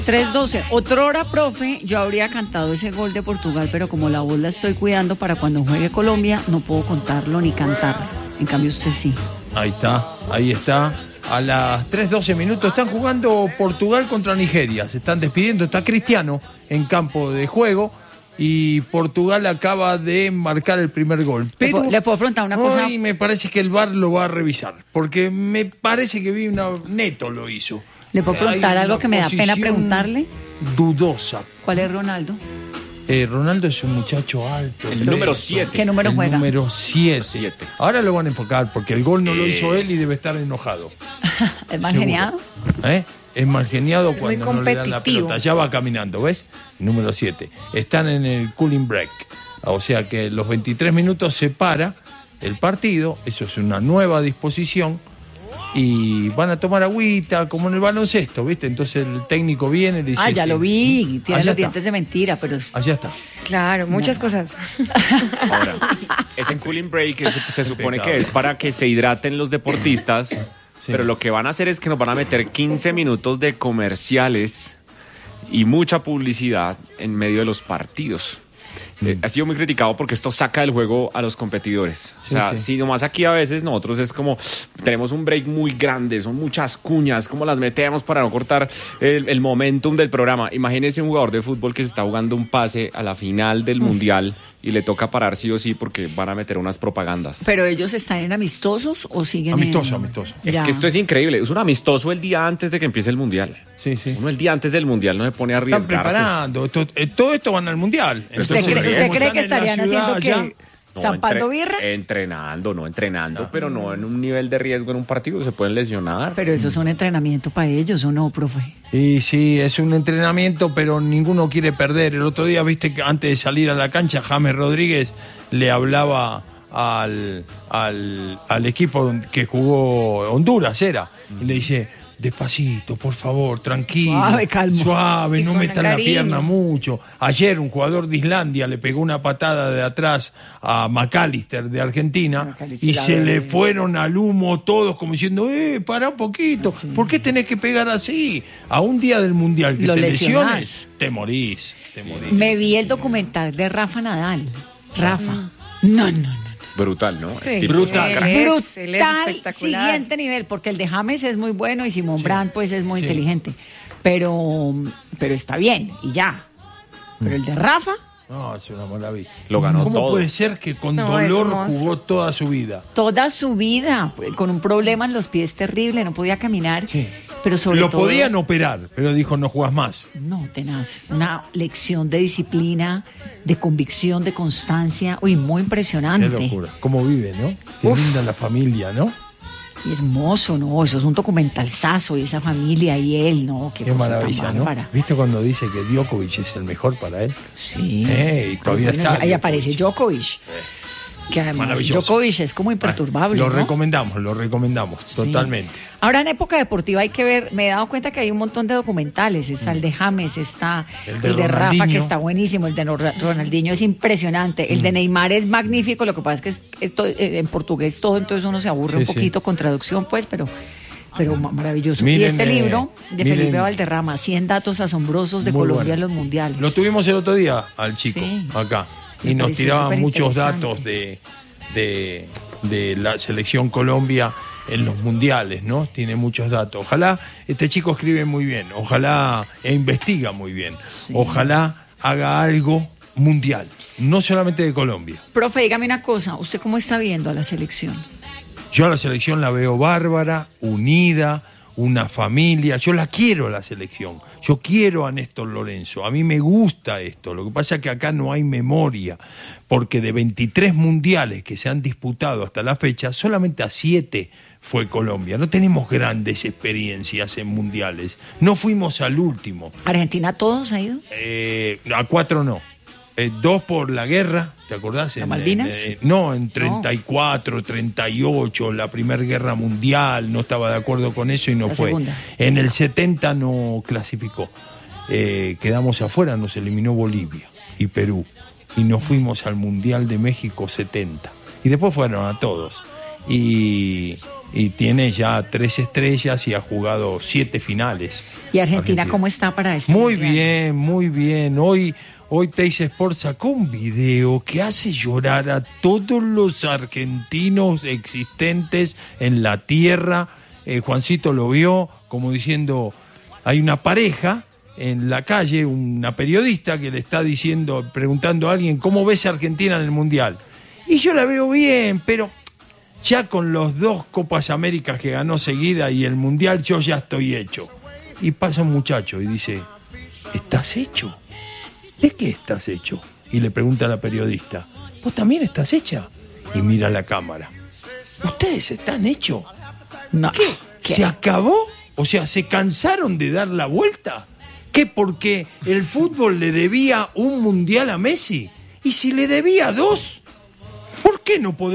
3:12. Otrora, profe, yo habría cantado ese gol de Portugal, pero como la voz la estoy cuidando para cuando juegue Colombia, no puedo contarlo ni cantarlo. En cambio, usted sí. Ahí está. A las 3:12 minutos están jugando Portugal contra Nigeria. Se están despidiendo. Está Cristiano en campo de juego. Y Portugal acaba de marcar el primer gol. Pero ¿Le puedo preguntar una cosa? Hoy me parece que el VAR lo va a revisar. Porque me parece que Neto lo hizo. ¿Le puedo preguntar algo que me da pena preguntarle? Dudosa. ¿Cuál es Ronaldo? Ronaldo es un muchacho alto. El número 7. ¿Qué número juega? El número 7. Ahora lo van a enfocar porque el gol no lo hizo él y debe estar enojado. ¿Es mal geniado? Es mal geniado Es cuando muy no le dan la pelota. Ya va caminando, ¿ves? Número 7. Están en el cooling break. O sea que los 23 minutos se para el partido. Eso es una nueva disposición. Y van a tomar agüita, como en el baloncesto, ¿viste? Entonces el técnico viene y dice... ya lo vi, tiene los dientes de mentira, pero... Allá está. Claro, muchas cosas. Ahora, ese cooling break se supone que es para que se hidraten los deportistas, pero lo que van a hacer es que nos van a meter 15 minutos de comerciales y mucha publicidad en medio de los partidos. Ha sido muy criticado porque esto saca del juego a los competidores. O sea, si nomás aquí a veces nosotros es como tenemos un break muy grande, son muchas cuñas, como las metemos para no cortar el momentum del programa. Imagínense un jugador de fútbol que se está jugando un pase a la final del Mundial y le toca parar sí o sí porque van a meter unas propagandas. ¿Pero ellos están en amistosos o siguen amistoso. Es que esto es increíble. Es un amistoso el día antes de que empiece el Mundial. Sí. Uno el día antes del Mundial no se pone a arriesgarse. Están preparando. Todo esto van al Mundial. ¿Usted cree que estarían haciendo qué? ¿Zampando birra? Entrenando, pero no en un nivel de riesgo en un partido, se pueden lesionar. Pero eso es un entrenamiento para ellos, ¿o no, profe? Y sí, es un entrenamiento, pero ninguno quiere perder. El otro día, viste que antes de salir a la cancha, James Rodríguez le hablaba al equipo que jugó Honduras, y le dice... Despacito, por favor, tranquilo. Suave, calmo. Suave, no metan la cariño. pierna mucho. Ayer un jugador de Islandia le pegó una patada de atrás a McAllister de Argentina y se le fueron al humo todos como diciendo, para un poquito. Sí. ¿Por qué tenés que pegar así? A un día del Mundial que Lo te lesionás. lesiones, te morís. Me vi el documental de Rafa Nadal. Rafa. No. Brutal, ¿no? Sí. Estilo Brutal. crack. Él es Brutal, espectacular. siguiente nivel, porque el de James es muy bueno y Simón Brand pues es muy inteligente, pero está bien y ya. Pero el de Rafa, No, es una maravilla. Lo ganó ¿Cómo todo. puede ser que con No, es un dolor monstruo. jugó toda su vida? toda su vida con un problema en los pies terrible, no podía caminar, pero sobre Lo todo podían operar, pero dijo no jugás más. no, tenaz, una lección de disciplina, de convicción, de constancia, muy impresionante. Qué locura. Cómo vive, ¿no? Qué linda la familia, ¿no? Y hermoso, ¿no? Eso es un documentalzazo y esa familia y él, ¿no? Qué cosa tan maravilla, ¿no? bárbara. ¿Viste cuando dice que Djokovic es el mejor para él? Sí. Y todavía Bueno, está. ahí aparece Djokovic. Que además Maravilloso. Djokovic es como imperturbable, Lo ¿no? recomendamos, Sí. totalmente. Ahora en época deportiva hay que ver, me he dado cuenta que hay un montón de documentales, está el de James, está El el de de Rafa, Ronaldinho. que está buenísimo, el de Ronaldinho es impresionante, el de Neymar es magnífico, lo que pasa es que en portugués todo, entonces uno se aburre un Sí. poquito con traducción, pues, pero maravilloso. Miren, y este libro de miren. Felipe Valderrama, 100 datos asombrosos de Muy Colombia bueno. en los mundiales. Lo tuvimos el otro día al chico, Sí. acá. Me Y nos pareció tiraban muchos superinteresante. datos de la selección Colombia en los mundiales, ¿no? Tiene muchos datos. Ojalá, este chico escribe muy bien, ojalá investiga muy bien, Sí. ojalá haga algo mundial, no solamente de Colombia. Profe, dígame una cosa, ¿usted cómo está viendo a la selección? Yo a la selección la veo bárbara, unida, una familia. Yo la quiero a la selección. Yo quiero a Néstor Lorenzo. A mí me gusta esto. Lo que pasa es que acá no hay memoria, porque de 23 mundiales que se han disputado hasta la fecha, solamente a 7 fue Colombia. No tenemos grandes experiencias en mundiales. No fuimos al último. ¿Argentina todos ha ido? A 4 no. 2 por la guerra, ¿te acordás? ¿La Malvinas? No, en 34, 38, la Primera Guerra Mundial, no estaba de acuerdo con eso y no La fue. segunda. En el 70 no clasificó. Quedamos afuera, nos eliminó Bolivia y Perú. Y nos fuimos al Mundial de México 70. Y después fueron a todos. y tiene ya 3 estrellas y ha jugado 7 finales. ¿Y Argentina cómo está para este Muy mundial? bien, muy bien. Hoy Teis Sport sacó un video que hace llorar a todos los argentinos existentes en la tierra. Juancito lo vio como diciendo, hay una pareja en la calle, una periodista que le está diciendo, preguntando a alguien, ¿cómo ves a Argentina en el Mundial? Y yo la veo bien, pero ya con los 2 Copas Américas que ganó seguida y el Mundial, yo ya estoy hecho. Y pasa un muchacho y dice, ¿estás hecho? ¿De qué estás hecho? Y le pregunta a la periodista, ¿vos también estás hecha? Y mira la cámara. ¿Ustedes están hechos? No. ¿Qué? ¿Se acabó? O sea, ¿se cansaron de dar la vuelta? ¿Qué? ¿Porque el fútbol le debía un mundial a Messi? ¿Y si le debía 2? ¿Por qué no podemos?